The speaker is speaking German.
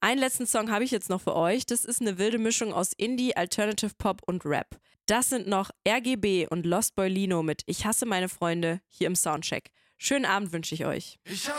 Einen letzten Song habe ich jetzt noch für euch. Das ist eine wilde Mischung aus Indie, Alternative Pop und Rap. Das sind noch RGB und Lost Boy Lino mit Ich hasse meine Freunde hier im Soundcheck. Schönen Abend wünsche ich euch.